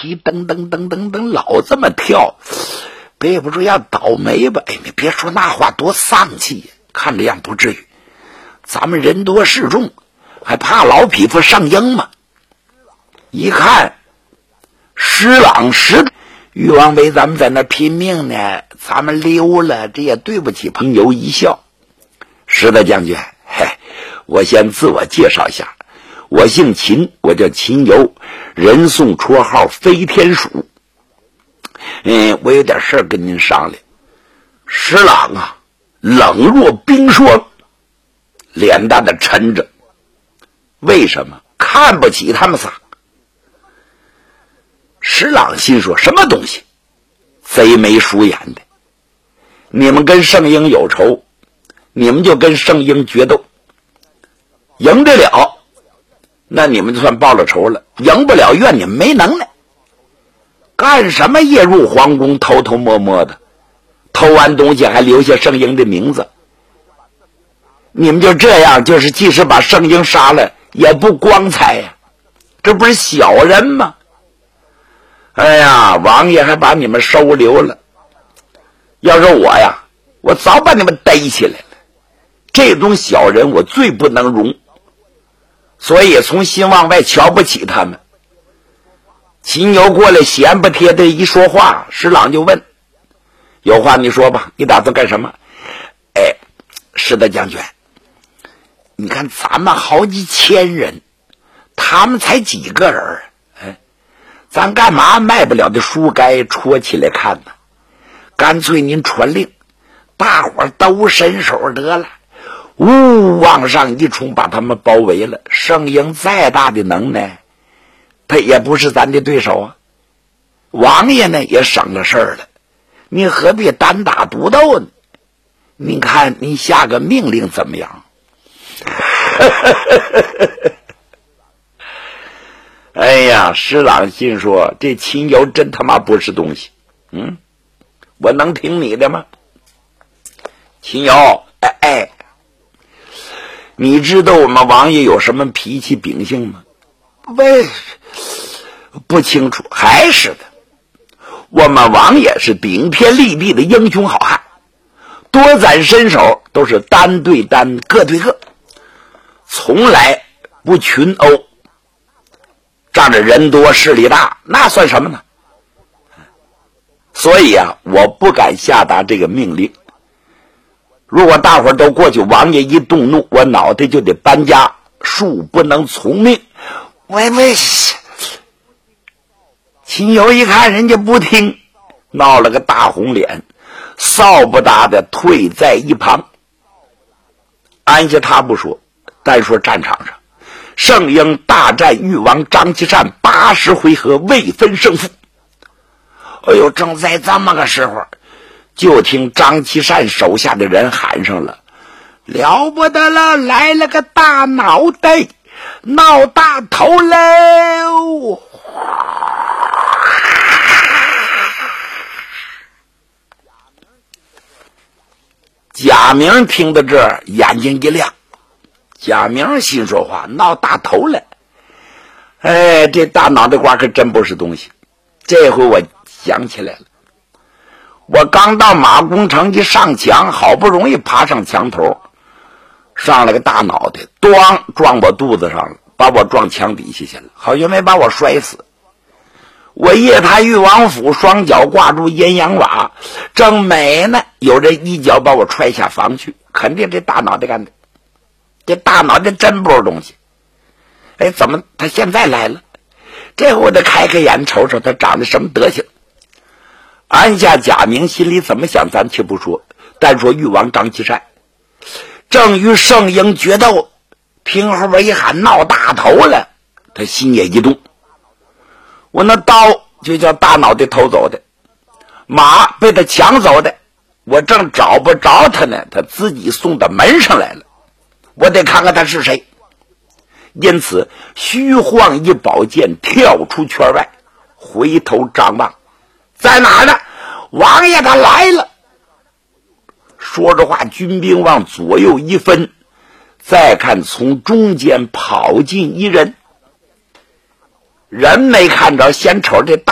蹄噔噔噔噔噔老这么跳，背不住要倒霉吧？哎，你别说那话多丧气，看这样不至于。咱们人多势众，还怕老匹夫上鹰吗？一看施琅禹王为咱们在那拼命呢，咱们溜了，这也对不起。彭由一笑，石大将军，嘿，我先自我介绍一下，我姓秦，我叫秦由，人送绰号飞天鼠。我有点事儿跟您商量。施琅啊，冷若冰霜，脸蛋的沉着。为什么？看不起他们仨。施琅心说，什么东西，贼眉鼠眼的，你们跟圣婴有仇，你们就跟圣婴决斗，赢得了那你们就算报了仇了，赢不了怨你们没能耐。干什么夜入皇宫偷偷摸摸的，偷完东西还留下圣婴的名字？你们就这样，就是即使把圣婴杀了也不光彩呀，这不是小人吗？哎呀，王爷还把你们收留了，要是我呀，我早把你们逮起来了。这种小人我最不能容，所以从心往外瞧不起他们。秦由过来闲不贴的一说话，施琅就问，有话你说吧，你打算干什么？哎，是的将军，你看咱们好几千人，他们才几个人，咱干嘛卖不了的书该戳起来看呢？干脆您传令，大伙都伸手得了，往上一冲，把他们包围了。圣婴再大的能耐，他也不是咱的对手啊。王爷呢也省了事儿了，你何必单打独斗呢？你看你下个命令怎么样？哎呀，施琅心说，这秦由真他妈不是东西。我能听你的吗？秦由，你知道我们王爷有什么脾气秉性吗？不清楚。还是的，我们王爷是顶天立地的英雄好汉，多攒身手都是单对单，个对个，从来不群殴。仗着人多势力大，那算什么呢？所以啊，我不敢下达这个命令。如果大伙儿都过去，王爷一动怒，我脑袋就得搬家，恕不能从命。秦由一看人家不听，闹了个大红脸，扫不搭的退在一旁。按下他不说，单说战场上，圣婴大战誉王张其善80回合未分胜负。哎呦，正在这么个时候，就听张其善手下的人喊上了，了不得了，来了个大脑袋，闹大头喽！贾明听到这儿，眼睛一亮。贾明心说话，闹大头了。这大脑袋瓜可真不是东西。这回我想起来了，我刚到马公城一上墙，好不容易爬上墙头，上了个大脑袋，撞我肚子上了，把我撞墙底下去了，好像没把我摔死。我夜踏誉王府，双脚挂住阴阳瓦，正美呢，有人一脚把我踹下房去，肯定这大脑袋干的。这大脑袋真不是东西。怎么他现在来了？这回我得开开眼瞅瞅他长得什么德行。按下贾明心里怎么想咱且不说，单说誉王张其善正与圣婴决斗，听后边一喊闹大头了，他心也一动。我那刀就叫大脑袋偷走的，马被他抢走的，我正找不着他呢，他自己送到门上来了，我得看看他是谁。因此虚晃一宝剑，跳出圈外，回头张望，在哪儿呢？王爷他来了。说着话，军兵往左右一分，再看从中间跑进一人，人没看着，先瞅这